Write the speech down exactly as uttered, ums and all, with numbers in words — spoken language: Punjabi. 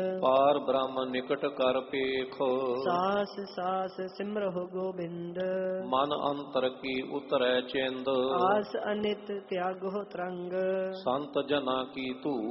ਪਾਰ ਬ੍ਰਹਮ ਨਿਕਟ ਕਰ ਪੇਖ, ਸਾਸ ਸਾਸ ਸਿਮਰਹੁ ਗੋਬਿੰਦ। ਮਨ ਅੰਤਰ ਕੀ ਉਤਰੈ ਚਿੰਦ, ਆਸ ਅਨਿਤ ਤਿਆਗਹੁ ਤਰੰਗ। ਸੰਤ ਜਨਾ ਕੀ ਧੂ